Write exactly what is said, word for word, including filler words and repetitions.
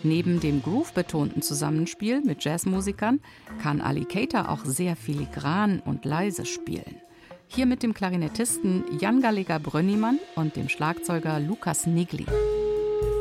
Neben dem groove-betonten Zusammenspiel mit Jazzmusikern kann Ali Keita auch sehr filigran und leise spielen. Hier mit dem Klarinettisten Jan Gallagher Brönnimann und dem Schlagzeuger Lukas Nigli.